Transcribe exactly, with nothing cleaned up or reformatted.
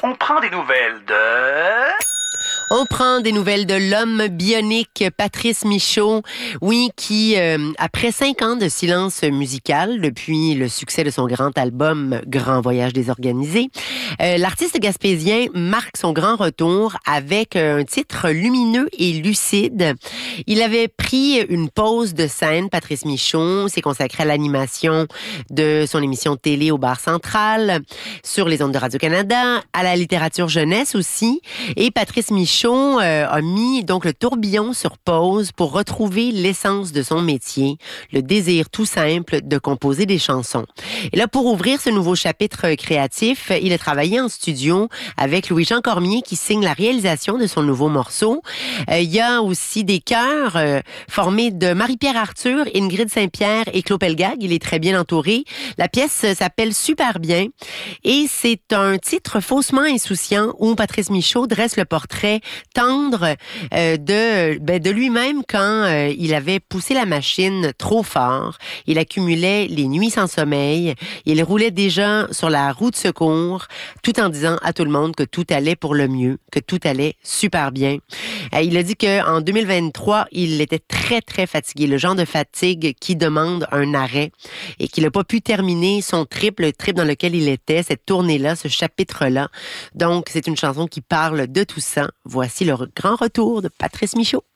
On prend des nouvelles de... On prend des nouvelles de l'homme bionique Patrice Michaud, oui, qui, euh, après cinq ans de silence musical, depuis le succès de son grand album Grand Voyage désorganisé, euh, l'artiste gaspésien marque son grand retour avec un titre lumineux et lucide. Il avait pris une pause de scène, Patrice Michaud, s'est consacré à l'animation de son émission de télé au Bar Central, sur les ondes de Radio-Canada, à la littérature jeunesse aussi, et Patrice Michaud Euh, a mis donc le tourbillon sur pause pour retrouver l'essence de son métier, le désir tout simple de composer des chansons. Et là, pour ouvrir ce nouveau chapitre créatif, il a travaillé en studio avec Louis-Jean Cormier qui signe la réalisation de son nouveau morceau. Euh, il y a aussi des chœurs euh, formés de Marie-Pierre Arthur, Ingrid Saint-Pierre et Claude Pelgag. Il est très bien entouré. La pièce s'appelle Super bien et c'est un titre faussement insouciant où Patrice Michaud dresse le portrait tendre euh, de ben, de lui-même quand euh, il avait poussé la machine trop fort. Il accumulait les nuits sans sommeil. Il roulait déjà sur la roue de secours, tout en disant à tout le monde que tout allait pour le mieux, que tout allait super bien. Euh, il a dit qu'en deux mille vingt-trois, il était très, très fatigué, le genre de fatigue qui demande un arrêt et qu'il n'a pas pu terminer son trip, le trip dans lequel il était, cette tournée-là, ce chapitre-là. Donc, c'est une chanson qui parle de tout ça. Voici le grand retour de Patrice Michaud.